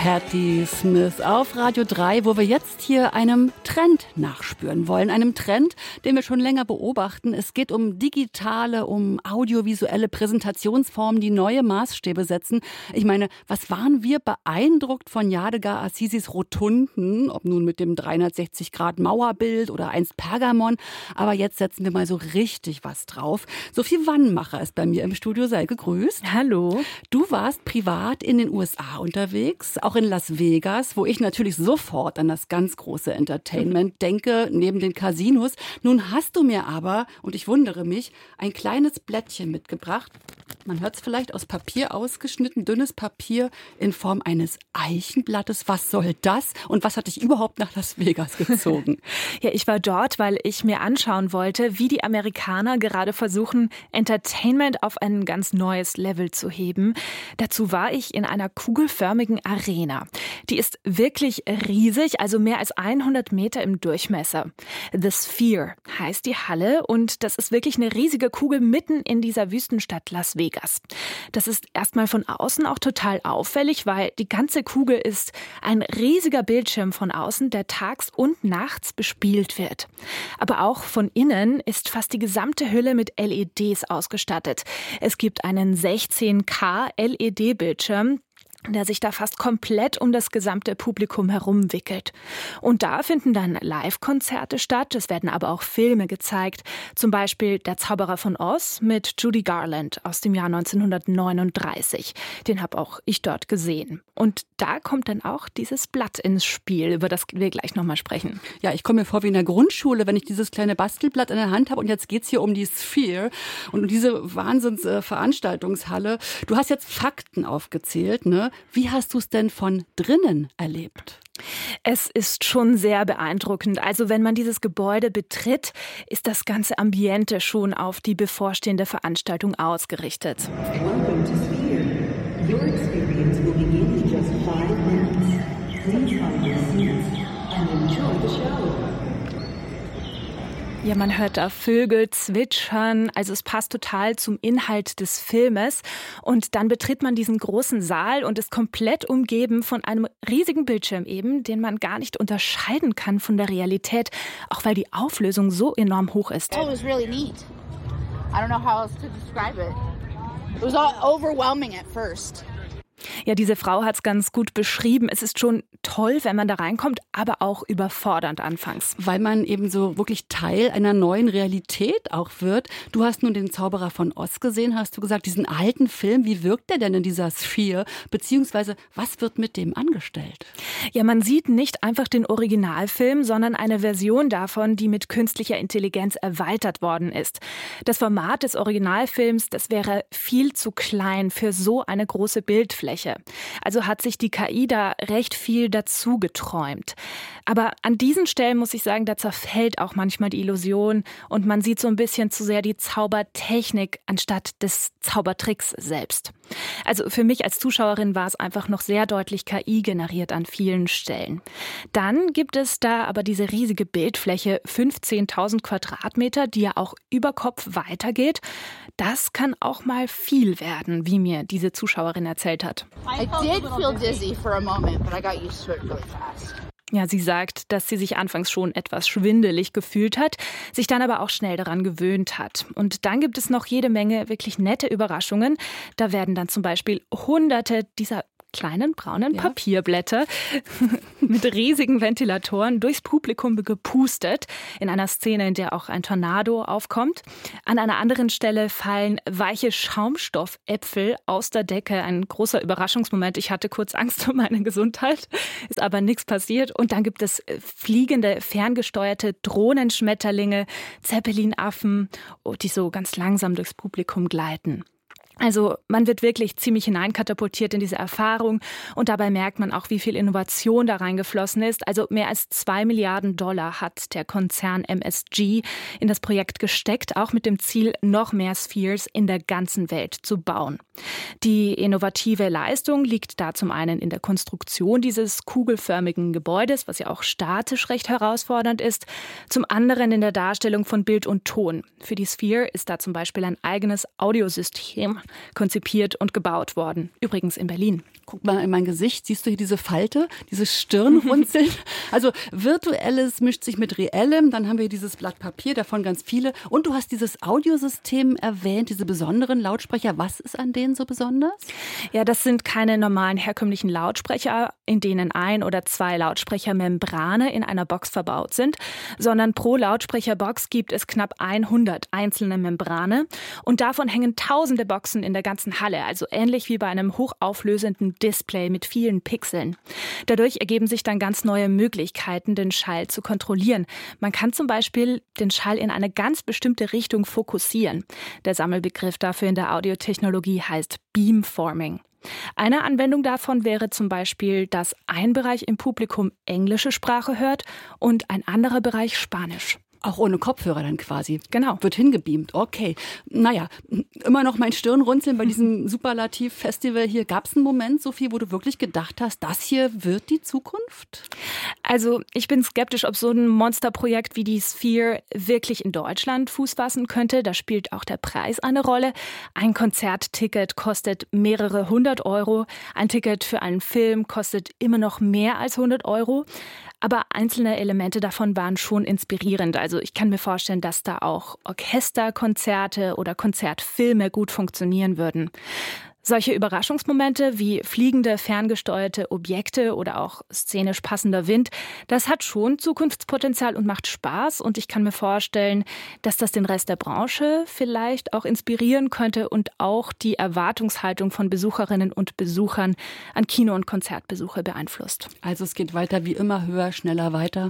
Patti Smith auf Radio 3, wo wir jetzt hier einem Trend nachspüren wollen. Einem Trend, den wir schon länger beobachten. Es geht um digitale, um audiovisuelle Präsentationsformen, die neue Maßstäbe setzen. Ich meine, was waren wir beeindruckt von Yadigar Azizi's Rotunden, ob nun mit dem 360-Grad-Mauerbild oder einst Pergamon. Aber jetzt setzen wir mal so richtig was drauf. Sophie Wannmacher ist bei mir im Studio. Sei gegrüßt. Hallo. Du warst privat in den USA unterwegs, auch in Las Vegas, wo ich natürlich sofort an das ganz große Entertainment denke, neben den Casinos. Nun hast du mir aber, und ich wundere mich, ein kleines Blättchen mitgebracht. Man hört es vielleicht, aus Papier ausgeschnitten, dünnes Papier in Form eines Eichenblattes. Was soll das? Und was hat dich überhaupt nach Las Vegas gezogen? Ja, ich war dort, weil ich mir anschauen wollte, wie die Amerikaner gerade versuchen, Entertainment auf ein ganz neues Level zu heben. Dazu war ich in einer kugelförmigen Arena. Die ist wirklich riesig, also mehr als 100 Meter im Durchmesser. The Sphere heißt die Halle und das ist wirklich eine riesige Kugel mitten in dieser Wüstenstadt Las Vegas. Das ist erstmal von außen auch total auffällig, weil die ganze Kugel ist ein riesiger Bildschirm von außen, der tags und nachts bespielt wird. Aber auch von innen ist fast die gesamte Hülle mit LEDs ausgestattet. Es gibt einen 16K LED-Bildschirm, der sich da fast komplett um das gesamte Publikum herumwickelt. Und da finden dann Live-Konzerte statt, es werden aber auch Filme gezeigt, zum Beispiel Der Zauberer von Oz mit Judy Garland aus dem Jahr 1939. Den habe auch ich dort gesehen. Und da kommt dann auch dieses Blatt ins Spiel, über das wir gleich nochmal sprechen. Ja, ich komme mir vor wie in der Grundschule, wenn ich dieses kleine Bastelblatt in der Hand habe und jetzt geht's hier um die Sphere und um diese Wahnsinnsveranstaltungshalle. Du hast jetzt Fakten aufgezählt, ne? Wie hast du es denn von drinnen erlebt? Es ist schon sehr beeindruckend. Also wenn man dieses Gebäude betritt, ist das ganze Ambiente schon auf die bevorstehende Veranstaltung ausgerichtet. Welcome to Sphere. Your experience will begin in just 5 minutes. Please find your seats and enjoy the show. Ja, man hört da Vögel zwitschern, also es passt total zum Inhalt des Filmes. Und dann betritt man diesen großen Saal und ist komplett umgeben von einem riesigen Bildschirm eben, den man gar nicht unterscheiden kann von der Realität, auch weil die Auflösung so enorm hoch ist. Oh, it was really neat. I don't know how else to describe it. It was all overwhelming at first. Ja, diese Frau hat es ganz gut beschrieben. Es ist schon toll, wenn man da reinkommt, aber auch überfordernd anfangs. Weil man eben so wirklich Teil einer neuen Realität auch wird. Du hast nun den Zauberer von Oz gesehen, hast du gesagt, diesen alten Film. Wie wirkt der denn in dieser Sphere? Beziehungsweise, was wird mit dem angestellt? Ja, man sieht nicht einfach den Originalfilm, sondern eine Version davon, die mit künstlicher Intelligenz erweitert worden ist. Das Format des Originalfilms, das wäre viel zu klein für so eine große Bildfläche. Also hat sich die KI da recht viel dazu geträumt. Aber an diesen Stellen muss ich sagen, da zerfällt auch manchmal die Illusion und man sieht so ein bisschen zu sehr die Zaubertechnik anstatt des Zaubertricks selbst. Also für mich als Zuschauerin war es einfach noch sehr deutlich KI generiert an vielen Stellen. Dann gibt es da aber diese riesige Bildfläche, 15.000 Quadratmeter, die ja auch über Kopf weitergeht. Das kann auch mal viel werden, wie mir diese Zuschauerin erzählt hat. I did feel dizzy for a moment, but I got used to it really fast. Ja, sie sagt, dass sie sich anfangs schon etwas schwindelig gefühlt hat, sich dann aber auch schnell daran gewöhnt hat. Und dann gibt es noch jede Menge wirklich nette Überraschungen. Da werden dann zum Beispiel Hunderte dieser kleinen braunen Papierblätter mit riesigen Ventilatoren durchs Publikum gepustet, in einer Szene, in der auch ein Tornado aufkommt. An einer anderen Stelle fallen weiche Schaumstoffäpfel aus der Decke. Ein großer Überraschungsmoment. Ich hatte kurz Angst um meine Gesundheit, ist aber nichts passiert. Und dann gibt es fliegende, ferngesteuerte Drohnenschmetterlinge, Zeppelinaffen, die so ganz langsam durchs Publikum gleiten. Also man wird wirklich ziemlich hineinkatapultiert in diese Erfahrung und dabei merkt man auch, wie viel Innovation da reingeflossen ist. Also mehr als $2 Milliarden hat der Konzern MSG in das Projekt gesteckt, auch mit dem Ziel, noch mehr Spheres in der ganzen Welt zu bauen. Die innovative Leistung liegt da zum einen in der Konstruktion dieses kugelförmigen Gebäudes, was ja auch statisch recht herausfordernd ist, zum anderen in der Darstellung von Bild und Ton. Für die Sphere ist da zum Beispiel ein eigenes Audiosystem konzipiert und gebaut worden. Übrigens in Berlin. Guck mal in mein Gesicht, siehst du hier diese Falte, dieses Stirnrunzeln? Also Virtuelles mischt sich mit Reellem, dann haben wir dieses Blatt Papier, davon ganz viele. Und du hast dieses Audiosystem erwähnt, diese besonderen Lautsprecher. Was ist an denen so besonders? Ja, das sind keine normalen herkömmlichen Lautsprecher, in denen 1 oder 2 Lautsprechermembrane in einer Box verbaut sind, sondern pro Lautsprecherbox gibt es knapp 100 einzelne Membrane und davon hängen tausende Boxen in der ganzen Halle, also ähnlich wie bei einem hochauflösenden Display mit vielen Pixeln. Dadurch ergeben sich dann ganz neue Möglichkeiten, den Schall zu kontrollieren. Man kann zum Beispiel den Schall in eine ganz bestimmte Richtung fokussieren. Der Sammelbegriff dafür in der Audiotechnologie heißt Beamforming. Eine Anwendung davon wäre zum Beispiel, dass ein Bereich im Publikum englische Sprache hört und ein anderer Bereich Spanisch. Auch ohne Kopfhörer dann quasi. Genau. Wird hingebeamt. Okay. Naja, immer noch mein Stirnrunzeln bei diesem Superlativ-Festival hier. Gab es einen Moment, Sophie, wo du wirklich gedacht hast, das hier wird die Zukunft? Also ich bin skeptisch, ob so ein Monsterprojekt wie die Sphere wirklich in Deutschland Fuß fassen könnte. Da spielt auch der Preis eine Rolle. Ein Konzertticket kostet mehrere 100 €. Ein Ticket für einen Film kostet immer noch mehr als 100 €. Aber einzelne Elemente davon waren schon inspirierend. Also ich kann mir vorstellen, dass da auch Orchesterkonzerte oder Konzertfilme gut funktionieren würden. Solche Überraschungsmomente wie fliegende, ferngesteuerte Objekte oder auch szenisch passender Wind, das hat schon Zukunftspotenzial und macht Spaß. Und ich kann mir vorstellen, dass das den Rest der Branche vielleicht auch inspirieren könnte und auch die Erwartungshaltung von Besucherinnen und Besuchern an Kino- und Konzertbesuche beeinflusst. Also es geht weiter wie immer, höher, schneller, weiter.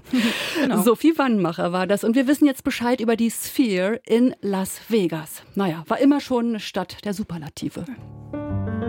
Genau. Sophie Wannmacher war das. Und wir wissen jetzt Bescheid über die Sphere in Las Vegas. Naja, war immer schon eine Stadt der Superlative.